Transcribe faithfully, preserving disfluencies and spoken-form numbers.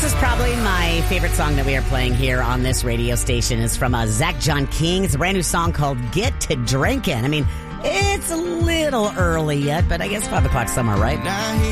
This is probably my favorite song that we are playing here on this radio station. It's from uh, Zach John King. It's a brand new song called Get to Drinking. I mean, it's a little early yet, but I guess five o'clock somewhere, right?